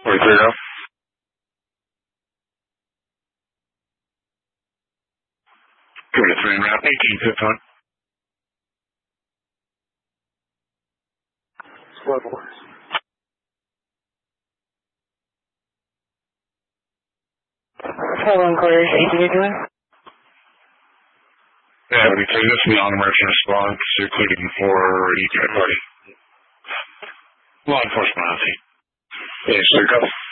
Where to go? Give it a 3 round 1851. Squad 4. Hello, clear. Anything you're doing? Yeah, we take this beyond emergency response, including for ETA party. Law enforcement, I think. Yes, sir, go.